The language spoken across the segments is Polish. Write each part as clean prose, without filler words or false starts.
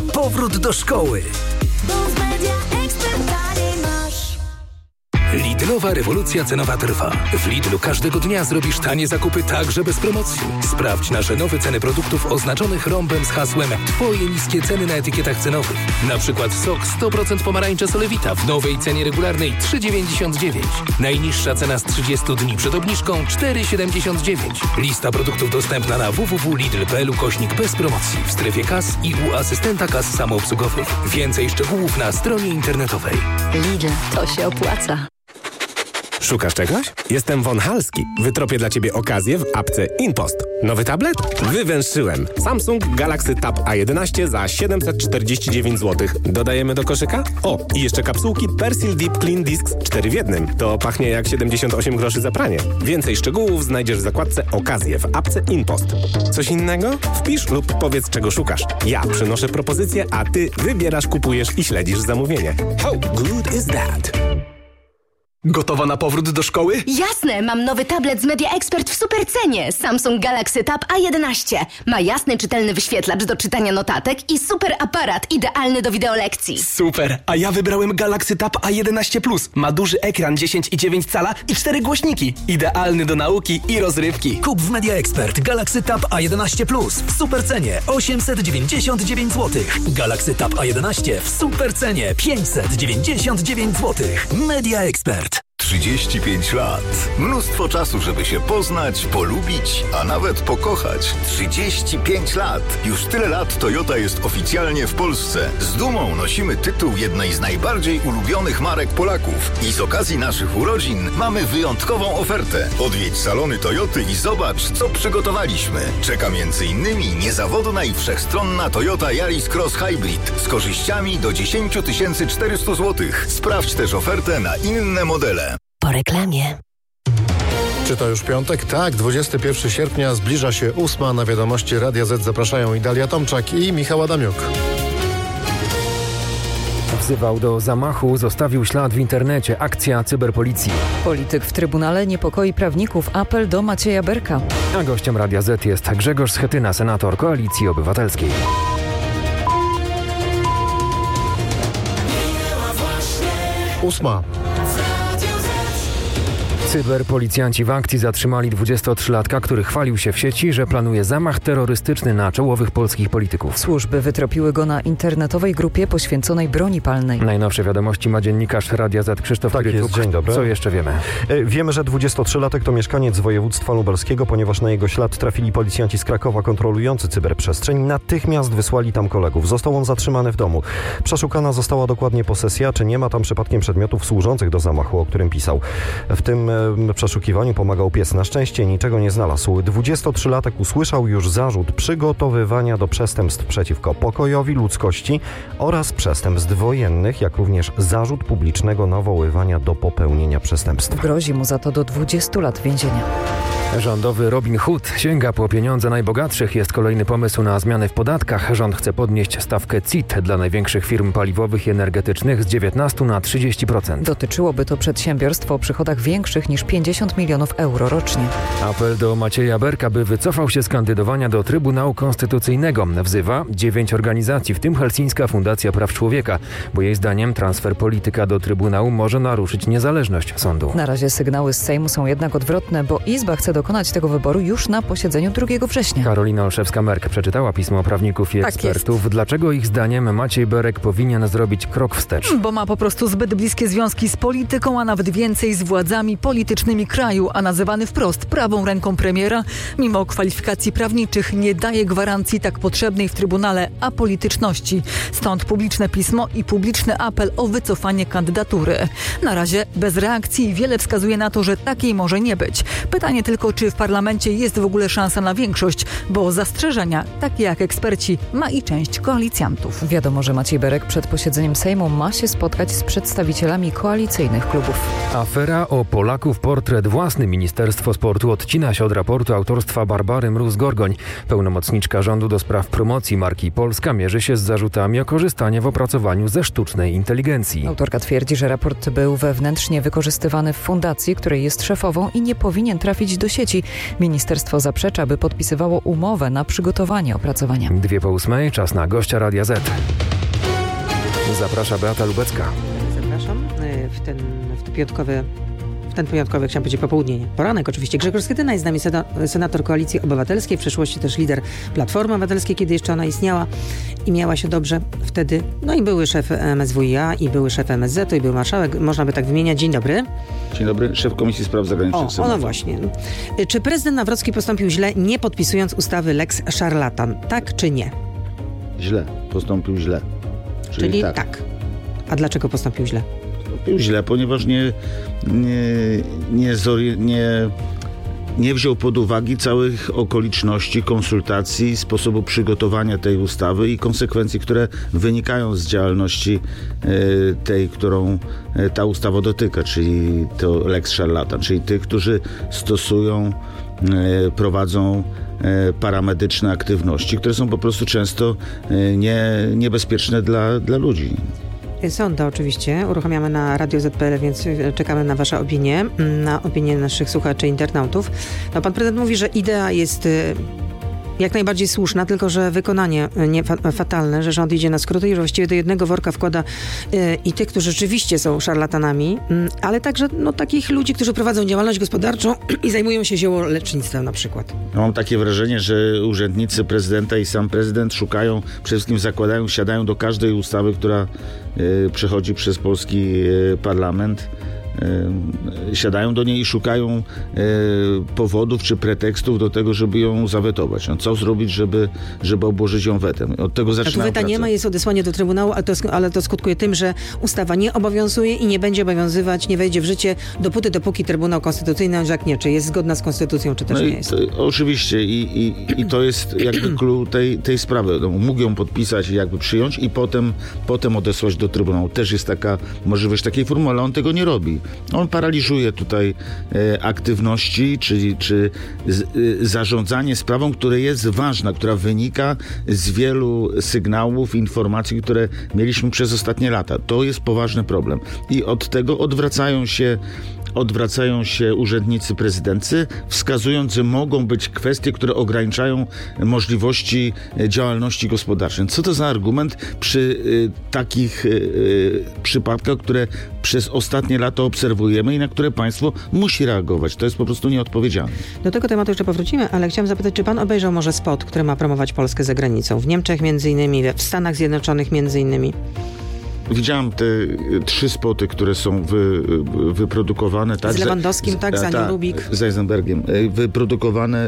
na powrót do szkoły. Lidlowa rewolucja cenowa trwa. W Lidlu każdego dnia zrobisz tanie zakupy także bez promocji. Sprawdź nasze nowe ceny produktów oznaczonych rąbem z hasłem Twoje niskie ceny na etykietach cenowych. Na przykład sok 100% pomarańcze Solewita w nowej cenie regularnej 3,99. Najniższa cena z 30 dni przed obniżką 4,79. Lista produktów dostępna na www.lidl.pl/. bez promocji w strefie kas i u asystenta kas samoobsługowych. Więcej szczegółów na stronie internetowej. Lidl, to się opłaca. Szukasz czegoś? Jestem Von Halski. Wytropię dla Ciebie okazję w apce InPost. Nowy tablet? Wywęszyłem. Samsung Galaxy Tab A11 za 749 zł. Dodajemy do koszyka? O, i jeszcze kapsułki Persil Deep Clean Discs 4 w 1. To pachnie jak 78 groszy za pranie. Więcej szczegółów znajdziesz w zakładce okazje w apce InPost. Coś innego? Wpisz lub powiedz, czego szukasz. Ja przynoszę propozycję, a Ty wybierasz, kupujesz i śledzisz zamówienie. How good is that? Gotowa na powrót do szkoły? Jasne, mam nowy tablet z Media Expert w super cenie. Samsung Galaxy Tab A11. Ma jasny, czytelny wyświetlacz do czytania notatek i super aparat idealny do wideolekcji. Super, a ja wybrałem Galaxy Tab A11 Plus. Ma duży ekran 10,9 cala i 4 głośniki. Idealny do nauki i rozrywki. Kup w Media Expert Galaxy Tab A11 Plus w super cenie 899 zł. Galaxy Tab A11 w super cenie 599 zł. Media Expert. 35 lat. Mnóstwo czasu, żeby się poznać, polubić, a nawet pokochać. 35 lat. Już tyle lat Toyota jest oficjalnie w Polsce. Z dumą nosimy tytuł jednej z najbardziej ulubionych marek Polaków. I z okazji naszych urodzin mamy wyjątkową ofertę. Odwiedź salony Toyoty i zobacz, co przygotowaliśmy. Czeka m.in. niezawodna i wszechstronna Toyota Yaris Cross Hybrid z korzyściami do 10 400 zł. Sprawdź też ofertę na inne modele. Po reklamie. Czy to już piątek? Tak, 21 sierpnia zbliża się 8. Na wiadomości Radia Z zapraszają Dalia Tomczak i Michał Adamiuk. Wzywał do zamachu, zostawił ślad w internecie. Akcja cyberpolicji. Polityk w Trybunale niepokoi prawników. Apel do Macieja Berka. A gościem Radia Z jest Grzegorz Schetyna, senator Koalicji Obywatelskiej. Ósma. Cyberpolicjanci w akcji zatrzymali 23-latka, który chwalił się w sieci, że planuje zamach terrorystyczny na czołowych polskich polityków. Służby wytropiły go na internetowej grupie poświęconej broni palnej. Najnowsze wiadomości ma dziennikarz Radia Z Krzysztof Krytuk. Dzień dobry. Co jeszcze wiemy? Wiemy, że 23-latek to mieszkaniec województwa lubelskiego, ponieważ na jego ślad trafili policjanci z Krakowa kontrolujący cyberprzestrzeń. Natychmiast wysłali tam kolegów. Został on zatrzymany w domu. Przeszukana została dokładnie posesja, czy nie ma tam przypadkiem przedmiotów służących do zamachu, o którym pisał. W tym przeszukiwaniu pomagał pies. Na szczęście niczego nie znalazł. 23-latek usłyszał już zarzut przygotowywania do przestępstw przeciwko pokojowi, ludzkości oraz przestępstw wojennych, jak również zarzut publicznego nawoływania do popełnienia przestępstwa. Grozi mu za to do 20 lat więzienia. Rządowy Robin Hood sięga po pieniądze najbogatszych. Jest kolejny pomysł na zmiany w podatkach. Rząd chce podnieść stawkę CIT dla największych firm paliwowych i energetycznych z 19 na 30%. Dotyczyłoby to przedsiębiorstw o przychodach większych niż 50 milionów euro rocznie. Apel do Macieja Berka, by wycofał się z kandydowania do Trybunału Konstytucyjnego. Wzywa 9 organizacji, w tym Helsińska Fundacja Praw Człowieka, bo jej zdaniem transfer polityka do Trybunału może naruszyć niezależność sądu. Na razie sygnały z Sejmu są jednak odwrotne, bo Izba chce dokonać tego wyboru już na posiedzeniu 2 września. Karolina Olszewska-Merk przeczytała pismo prawników i ekspertów. Dlaczego ich zdaniem Maciej Berek powinien zrobić krok wstecz? Bo ma po prostu zbyt bliskie związki z polityką, a nawet więcej z władzami politycznymi kraju, a nazywany wprost prawą ręką premiera, mimo kwalifikacji prawniczych nie daje gwarancji tak potrzebnej w Trybunale apolityczności. Stąd publiczne pismo i publiczny apel o wycofanie kandydatury. Na razie bez reakcji i wiele wskazuje na to, że takiej może nie być. Pytanie tylko, czy w parlamencie jest w ogóle szansa na większość, bo zastrzeżenia, takie jak eksperci, ma i część koalicjantów. Wiadomo, że Maciej Berek przed posiedzeniem Sejmu ma się spotkać z przedstawicielami koalicyjnych klubów. Afera o Polaków zawodników portret własny. Ministerstwo Sportu odcina się od raportu autorstwa Barbary Mróz-Gorgoń. Pełnomocniczka rządu do spraw promocji marki Polska mierzy się z zarzutami o korzystanie w opracowaniu ze sztucznej inteligencji. Autorka twierdzi, że raport był wewnętrznie wykorzystywany w fundacji, której jest szefową i nie powinien trafić do sieci. Ministerstwo zaprzecza, by podpisywało umowę na przygotowanie opracowania. 7:02, czas na gościa Radia Z. Zaprasza Beata Lubecka. Zapraszam w ten piątkowy, chciałam powiedzieć popołudnie, poranek oczywiście. Grzegorz Schetyna jest z nami, senator Koalicji Obywatelskiej, w przeszłości też lider Platformy Obywatelskiej, kiedy jeszcze ona istniała i miała się dobrze wtedy. No i były szef MSWiA, i były szef MSZ, i był marszałek, można by tak wymieniać. Dzień dobry. Dzień dobry, szef Komisji Spraw Zagranicznych Senatu. No właśnie. Czy prezydent Nawrocki postąpił źle, nie podpisując ustawy Lex Szarlatan? Tak czy nie? Źle, postąpił źle. Czyli tak. A dlaczego postąpił źle? Postąpił źle, ponieważ nie wziął pod uwagę całych okoliczności, konsultacji, sposobu przygotowania tej ustawy i konsekwencji, które wynikają z działalności tej, którą ta ustawa dotyka, czyli to Lex Szarlatan, czyli tych, którzy stosują, prowadzą paramedyczne aktywności, które są po prostu często niebezpieczne dla ludzi. Sonda oczywiście uruchamiamy na Radio Z.pl, więc czekamy na wasze opinie, na opinie naszych słuchaczy, internautów. No, pan prezydent mówi, że idea jest jak najbardziej słuszna, tylko że wykonanie fatalne, że rząd idzie na skróty i że właściwie do jednego worka wkłada i tych, którzy rzeczywiście są szarlatanami, ale także takich ludzi, którzy prowadzą działalność gospodarczą i zajmują się ziołolecznictwem na przykład. Mam takie wrażenie, że urzędnicy prezydenta i sam prezydent szukają, przede wszystkim siadają do każdej ustawy, która przechodzi przez polski parlament. Siadają do niej i szukają powodów czy pretekstów do tego, żeby ją zawetować. No, co zrobić, żeby obłożyć ją wetem? Od tego zaczynają weta nie ma, jest odesłanie do Trybunału, ale to skutkuje tym, że ustawa nie obowiązuje i nie będzie obowiązywać, nie wejdzie w życie dopóki Trybunał Konstytucyjny orzeknie, czy jest zgodna z Konstytucją, czy też nie jest. Oczywiście i to jest jakby clue tej sprawy. No, mógł ją podpisać i jakby przyjąć i potem odesłać do Trybunału. Też jest taka możliwość takiej formuły, ale on tego nie robi. On paraliżuje tutaj aktywności, czy zarządzanie sprawą, która jest ważna, która wynika z wielu sygnałów, informacji, które mieliśmy przez ostatnie lata. To jest poważny problem. I od tego odwracają się urzędnicy prezydency, wskazując, że mogą być kwestie, które ograniczają możliwości działalności gospodarczej. Co to za argument przy takich przypadkach, które przez ostatnie lata obserwujemy i na które państwo musi reagować? To jest po prostu nieodpowiedzialne. Do tego tematu jeszcze powrócimy, ale chciałam zapytać, czy pan obejrzał może spot, który ma promować Polskę za granicą? W Niemczech między innymi, w Stanach Zjednoczonych między innymi. Widziałem te 3 spoty, które są wyprodukowane. Tak, z Lewandowskim, z Anią Lubik. Z Eisenbergiem. Wyprodukowane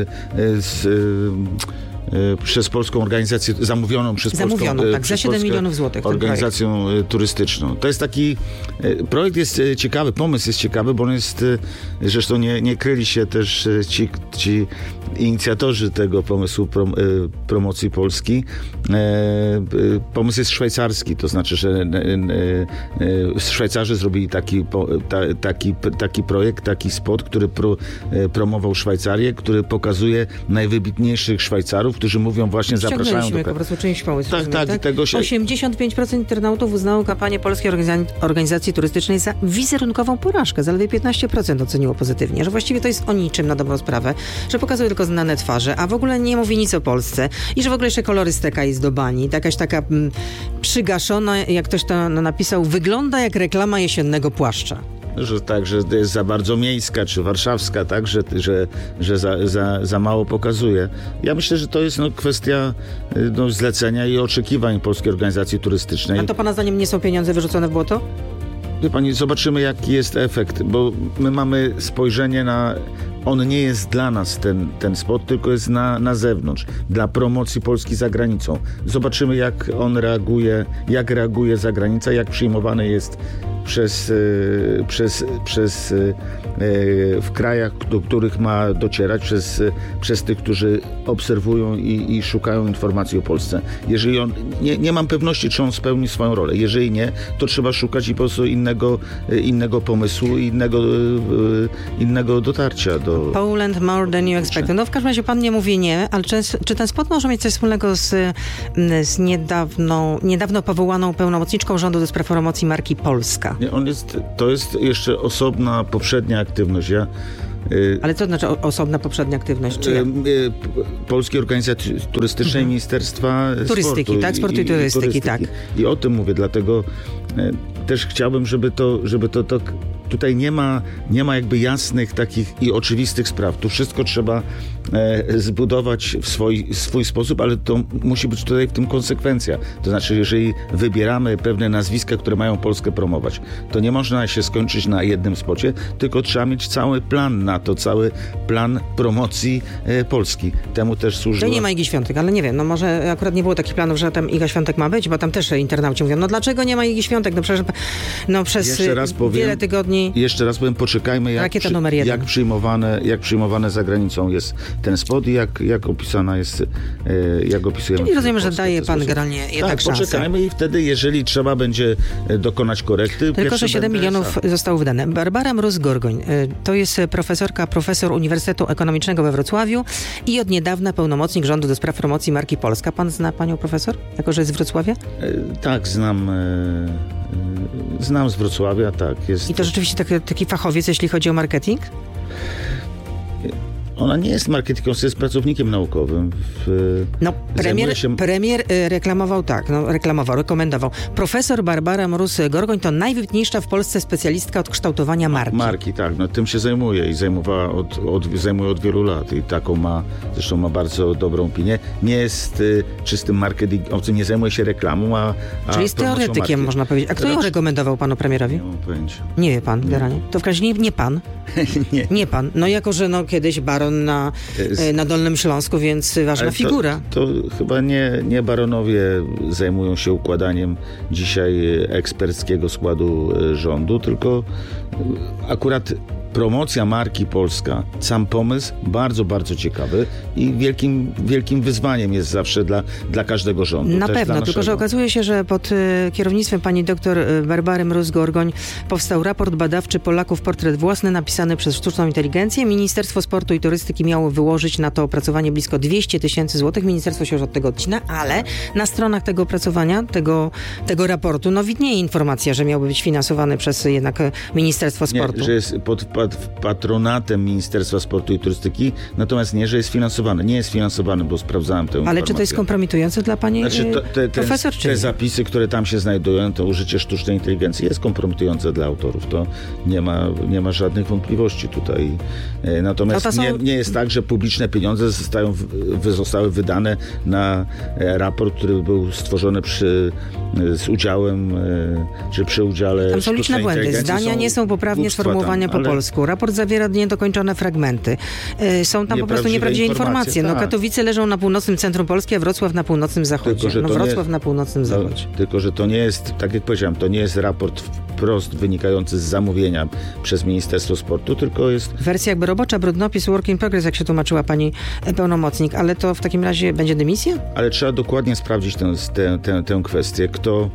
przez polską organizację, zamówioną tak, za 7 milionów złotych. Organizacją turystyczną. To jest taki projekt jest ciekawy, pomysł jest ciekawy, bo on jest, zresztą nie kryli się też ci inicjatorzy tego pomysłu promocji Polski. Pomysł jest szwajcarski, to znaczy, że Szwajcarzy zrobili taki projekt, taki spot, który promował Szwajcarię, który pokazuje najwybitniejszych Szwajcarów, którzy mówią właśnie, zapraszają do po prostu część pomysłu. Tak. Tego się... 85% internautów uznało kampanię Polskiej Organizacji Turystycznej za wizerunkową porażkę. Zaledwie 15% oceniło pozytywnie, że właściwie to jest o niczym na dobrą sprawę, że pokazuje tylko znane twarze, a w ogóle nie mówi nic o Polsce i że w ogóle jeszcze kolorystyka jest do bani. Jakaś taka przygaszona, jak ktoś to napisał, wygląda jak reklama jesiennego płaszcza. Że tak, że jest za bardzo miejska czy warszawska, tak, że za mało pokazuje. Ja myślę, że to jest kwestia zlecenia i oczekiwań Polskiej Organizacji Turystycznej. A to pana zdaniem nie są pieniądze wyrzucone w błoto? Wie pani, zobaczymy jaki jest efekt, bo my mamy spojrzenie on nie jest dla nas ten spot, tylko jest na zewnątrz, dla promocji Polski za granicą. Zobaczymy, jak on reaguje, jak reaguje za granicą, jak przyjmowany jest w krajach, do których ma docierać, przez tych, którzy obserwują i szukają informacji o Polsce. Jeżeli on, nie mam pewności, czy on spełni swoją rolę. Jeżeli nie, to trzeba szukać i po prostu innego pomysłu, innego dotarcia do... Poland more than you expected. No w każdym razie pan nie mówi nie, ale czy ten spot może mieć coś wspólnego z niedawno powołaną pełnomocniczką rządu do spraw promocji marki Polska? Nie, to jest jeszcze osobna, poprzednia aktywność. Ale co znaczy osobna poprzednia aktywność? Czy Polskiej Organizacji Turystycznej Ministerstwa Turystyki, Sportu. Tak? Sportu i turystyki, tak. I o tym mówię, dlatego też chciałbym, żeby to tutaj nie ma jakby jasnych takich i oczywistych spraw. Tu wszystko trzeba zbudować w swój sposób, ale to musi być tutaj w tym konsekwencja. To znaczy, jeżeli wybieramy pewne nazwiska, które mają Polskę promować, to nie można się skończyć na jednym spocie, tylko trzeba mieć cały plan na to, cały plan promocji Polski. Temu też służy. To nie ma Igi Świątek, ale nie wiem, no może akurat nie było takich planów, że tam Iga Świątek ma być, bo tam też internauci mówią, no dlaczego nie ma Igi Świątek? No przecież przez wiele tygodni. Jeszcze raz powiem, poczekajmy, jak przyjmowane za granicą jest ten spot i jak opisana jest, jak opisujemy. Czyli rozumiem, że daje pan generalnie jednak szansę. Poczekajmy i wtedy, jeżeli trzeba będzie dokonać korekty... Tylko, że 7 milionów zostało wydane. Barbara Mróz-Gorgoń to jest profesor Uniwersytetu Ekonomicznego we Wrocławiu i od niedawna pełnomocnik rządu do spraw promocji marki Polska. Pan zna panią profesor? Jako, że jest z Wrocławia? Tak, znam z Wrocławia, tak. Jest. I to rzeczywiście taki fachowiec, jeśli chodzi o marketing? Ona nie jest marketingowcem, jest pracownikiem naukowym. Premier rekomendował. Profesor Barbara Mróz-Gorgoń to najwybitniejsza w Polsce specjalistka od kształtowania marki. Marki, tak. No, tym się zajmuje i zajmuje od wielu lat. I taką zresztą ma bardzo dobrą opinię. Nie jest czystym marketingowcem, nie zajmuje się reklamą, Czyli jest teoretykiem, można powiedzieć. A kto ją rekomendował panu premierowi? Nie mam pojęcia. Nie wie pan, generalnie. To w każdym razie nie pan. Nie pan. No jako, że kiedyś baron na Dolnym Śląsku, więc ważna figura. To chyba nie baronowie zajmują się układaniem dzisiaj eksperckiego składu rządu, tylko akurat promocja marki Polska, sam pomysł bardzo, bardzo ciekawy i wielkim wyzwaniem jest zawsze dla każdego rządu. Na pewno, tylko że okazuje się, że pod kierownictwem pani doktor Barbary Mróz-Gorgoń powstał raport badawczy Polaków Portret Własny, napisany przez sztuczną inteligencję. Ministerstwo Sportu i Turystyki miało wyłożyć na to opracowanie blisko 200 000 złotych. Ministerstwo się już od tego odcina, ale na stronach tego opracowania, tego raportu, widnieje informacja, że miałby być finansowany przez jednak Ministerstwo Sportu. Nie, że jest pod patronatem Ministerstwa Sportu i Turystyki, natomiast nie, że jest finansowany. Nie jest finansowany, bo sprawdzałem tę informację. Ale czy to jest kompromitujące dla pani profesor? Te zapisy, które tam się znajdują, to użycie sztucznej inteligencji jest kompromitujące dla autorów. To nie ma żadnych wątpliwości tutaj. Natomiast nie jest tak, że publiczne pieniądze zostały wydane na raport, który był stworzony z udziałem, czy przy udziale tam są liczne błędy. Zdania nie są poprawnie sformułowane po polsku. Raport zawiera niedokończone fragmenty. Są tam po prostu nieprawdziwe informacje. Tak. Katowice leżą na północnym centrum Polski, a Wrocław na północnym zachodzie. Wrocław na północnym zachodzie. Tylko, że to nie jest, tak jak powiedziałem, to nie jest raport wprost wynikający z zamówienia przez Ministerstwo Sportu, tylko jest... Wersja jakby robocza, brudnopis, work in progress, jak się tłumaczyła pani pełnomocnik, ale to w takim razie będzie dymisja? Ale trzeba dokładnie sprawdzić tę kwestię,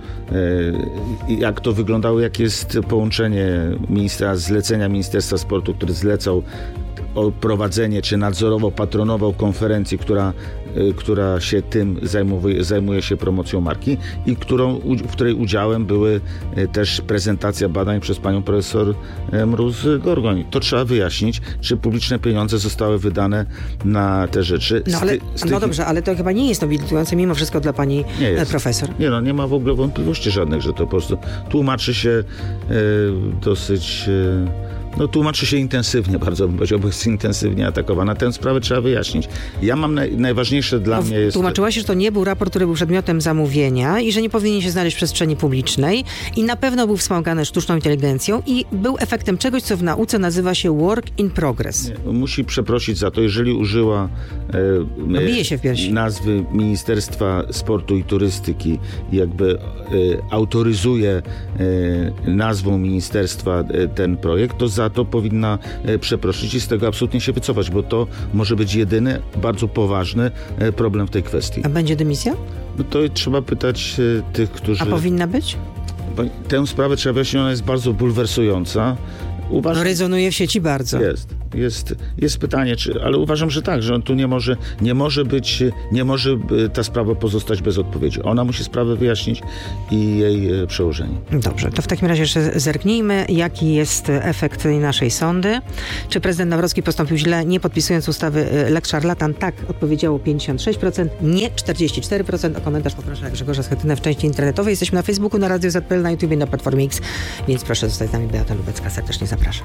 jak to wyglądało, jakie jest połączenie zlecenia Ministerstwa Sportu, który zlecał prowadzenie, czy nadzorował, patronował konferencji, która się tym zajmuje się promocją marki i w której udziałem były też prezentacja badań przez panią profesor Mróz-Gorgoń. To trzeba wyjaśnić, czy publiczne pieniądze zostały wydane na te rzeczy. Dobrze, ale to chyba nie jest nobilitujące mimo wszystko dla pani profesor. Nie ma w ogóle wątpliwości żadnych, że to po prostu tłumaczy się dosyć No tłumaczy się intensywnie, bardzo bym powiedział, bo jest intensywnie atakowana. Tę sprawę trzeba wyjaśnić. Ja mam najważniejsze dla mnie jest... Tłumaczyła się, że to nie był raport, który był przedmiotem zamówienia i że nie powinien się znaleźć w przestrzeni publicznej i na pewno był wspomagany sztuczną inteligencją i był efektem czegoś, co w nauce nazywa się work in progress. Nie, musi przeprosić za to, jeżeli użyła bije się w piersi. Nazwy Ministerstwa Sportu i Turystyki, jakby autoryzuje nazwą ministerstwa ten projekt, to za to powinna przeprosić i z tego absolutnie się wycofać, bo to może być jedyny, bardzo poważny problem w tej kwestii. A będzie dymisja? No to trzeba pytać tych, którzy... A powinna być? Tę sprawę trzeba wyjaśnić, ona jest bardzo bulwersująca. No rezonuje w sieci bardzo. Jest pytanie, ale uważam, że tak, że on tu nie może ta sprawa pozostać bez odpowiedzi. Ona musi sprawę wyjaśnić i jej przełożenie. Dobrze, to w takim razie jeszcze zerknijmy, jaki jest efekt tej naszej sądy. Czy prezydent Nawrocki postąpił źle, nie podpisując ustawy Lex Szarlatan? Tak, odpowiedziało 56%, nie 44%. O komentarz poproszę Grzegorza Schetynę w części internetowej. Jesteśmy na Facebooku, na Radio ZPL, na YouTubie, na Platformie X, więc proszę zostać z nami. Beata Lubecka, serdecznie zapraszam.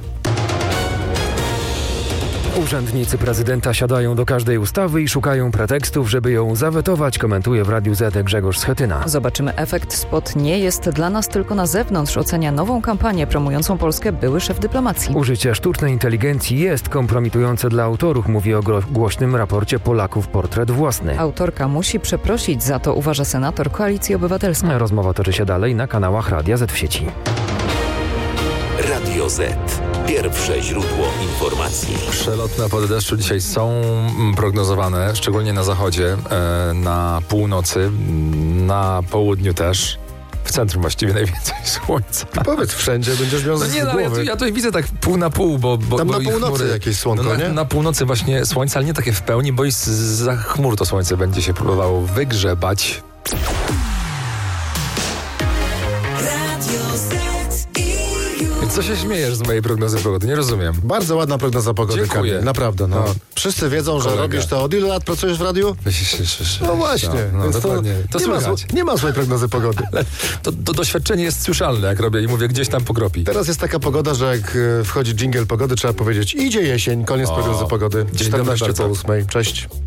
Urzędnicy prezydenta siadają do każdej ustawy i szukają pretekstów, żeby ją zawetować, komentuje w Radiu Z Grzegorz Schetyna. Zobaczymy efekt. Spot nie jest dla nas tylko na zewnątrz, ocenia nową kampanię promującą Polskę były szef dyplomacji. Użycie sztucznej inteligencji jest kompromitujące dla autorów, mówi o głośnym raporcie Polaków Portret Własny. Autorka musi przeprosić za to, uważa senator Koalicji Obywatelskiej. Rozmowa toczy się dalej na kanałach Radia Z w sieci. Radio Z. Pierwsze źródło informacji. Przelotne opady deszczu dzisiaj są prognozowane, szczególnie na zachodzie, na północy, na południu też. W centrum właściwie najwięcej słońca. Powiedz, wszędzie będziesz miał z głowy. Ja to widzę tak pół na pół, bo tam na północy jakieś słonko, nie? Na północy właśnie słońce, ale nie takie w pełni, bo za chmur to słońce będzie się próbowało wygrzebać. Co się śmiejesz z mojej prognozy pogody? Nie rozumiem. Bardzo ładna prognoza pogody. Dziękuję. Kamil, naprawdę. No. Wszyscy wiedzą, że robisz to. Od ilu lat pracujesz w radiu? No właśnie. No, dokładnie. To nie ma złej prognozy pogody. Ale to doświadczenie jest słyszalne, jak robię i mówię, gdzieś tam pokropi. Teraz jest taka pogoda, że jak wchodzi dżingiel pogody, trzeba powiedzieć: idzie jesień, koniec prognozy pogody. 14 po 8. Cześć.